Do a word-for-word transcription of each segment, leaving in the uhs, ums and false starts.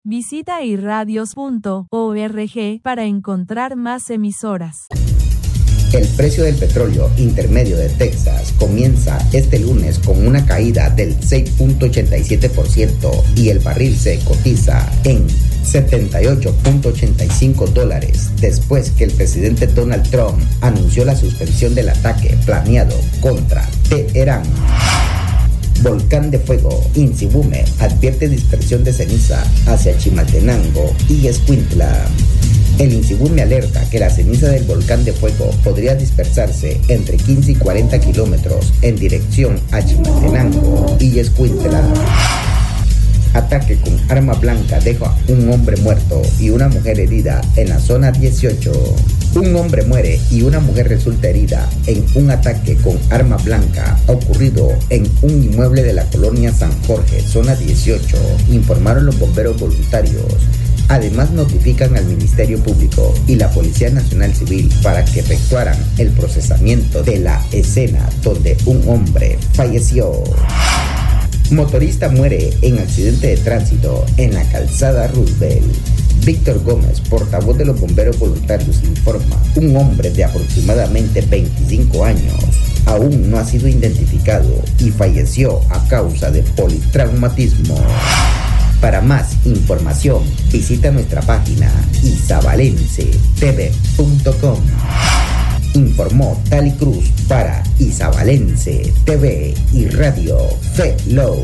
Visita irradios punto org para encontrar más emisoras. El precio del petróleo intermedio de Texas comienza este lunes con una caída del seis punto ochenta y siete por ciento y el barril se cotiza en setenta y ocho punto ochenta y cinco dólares después que el presidente Donald Trump anunció la suspensión del ataque planeado contra Teherán. Volcán de fuego, Insibume advierte dispersión de ceniza hacia Chimaltenango y Escuintla. El Insibume alerta que la ceniza del volcán de fuego podría dispersarse entre quince y cuarenta kilómetros en dirección a Chimaltenango y Escuintla. Ataque con arma blanca deja un hombre muerto y una mujer herida en la zona dieciocho. Un hombre muere y una mujer resulta herida en un ataque con arma blanca ocurrido en un inmueble de la colonia San Jorge, zona dieciocho, informaron los bomberos voluntarios. Además notifican al Ministerio Público y la Policía Nacional Civil para que efectuaran el procesamiento de la escena donde un hombre falleció. Motorista muere en accidente de tránsito en la calzada Roosevelt. Víctor Gómez, portavoz de los bomberos voluntarios, informa: un hombre de aproximadamente veinticinco años aún no ha sido identificado y falleció a causa de politraumatismo. Para más información, visita nuestra página isabalense t v punto com. Informó Tali Cruz para Isabalense T V y Radio Fellow.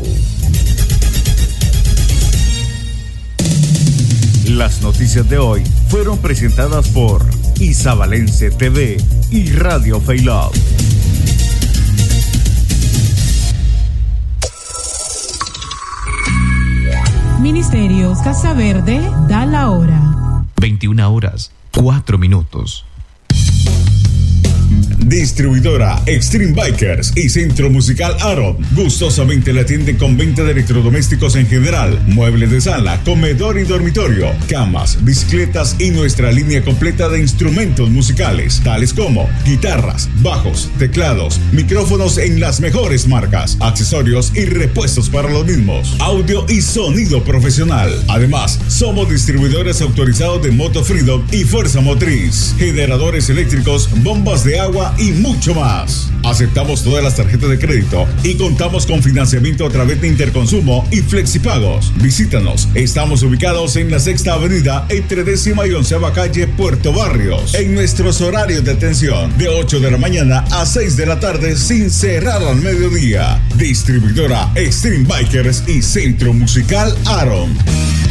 Las noticias de hoy fueron presentadas por Isabalense T V y Radio Fellow. Ministerios Casa Verde da la hora. veintiuna horas, cuatro minutos. Distribuidora Extreme Bikers y Centro Musical Aaron gustosamente le atienden con venta de electrodomésticos en general, muebles de sala, comedor y dormitorio, camas, bicicletas y nuestra línea completa de instrumentos musicales, tales como guitarras, bajos, teclados, micrófonos en las mejores marcas, accesorios y repuestos para los mismos, audio y sonido profesional. Además, somos distribuidores autorizados de Moto Freedom y Fuerza Motriz, generadores eléctricos, bombas de agua y mucho más. Aceptamos todas las tarjetas de crédito y contamos con financiamiento a través de Interconsumo y Flexipagos. Visítanos. Estamos ubicados en la Sexta Avenida entre décima y onceava calle, Puerto Barrios. En nuestros horarios de atención, de ocho de la mañana a seis de la tarde sin cerrar al mediodía. Distribuidora Extreme Bikers y Centro Musical Aaron.